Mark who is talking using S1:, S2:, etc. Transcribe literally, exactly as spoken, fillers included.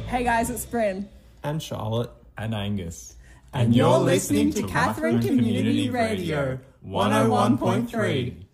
S1: Hey guys, it's Bryn.
S2: And Charlotte.
S3: And Angus.
S1: And you're listening to Katherine Community Radio, one oh one point three.